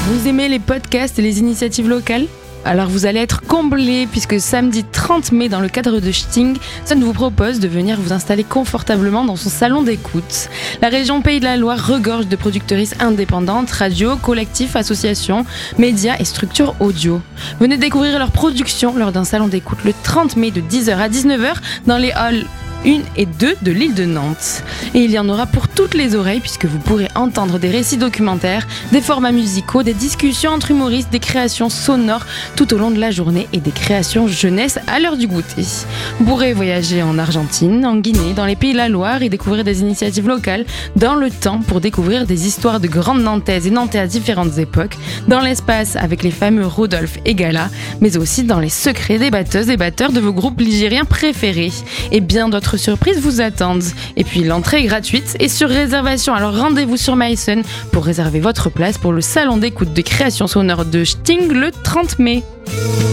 Vous aimez les podcasts et les initiatives locales ? Alors vous allez être comblés puisque samedi 30 mai, dans le cadre de Sting, Sun vous propose de venir vous installer confortablement dans son salon d'écoute. La région Pays de la Loire regorge de productrices indépendantes, radios, collectifs, associations, médias et structures audio. Venez découvrir leur production lors d'un salon d'écoute le 30 mai de 10h à 19h dans les halls 1 et 2 de l'île de Nantes. Et il y en aura pour toutes les oreilles puisque vous pourrez entendre des récits documentaires, des formats musicaux, des discussions entre humoristes, des créations sonores tout au long de la journée et des créations jeunesse à l'heure du goûter. Vous pourrez voyager en Argentine, en Guinée, dans les Pays de la Loire et découvrir des initiatives locales dans le temps pour découvrir des histoires de grandes Nantaises et Nantais à différentes époques, dans l'espace avec les fameux Rodolphe et Gala, mais aussi dans les secrets des batteuses et batteurs de vos groupes ligériens préférés. Et bien d'autres surprises vous attendent. Et puis l'entrée est gratuite et sur réservation, alors rendez-vous sur MySun pour réserver votre place pour le salon d'écoute de création sonore de Sting le 30 mai.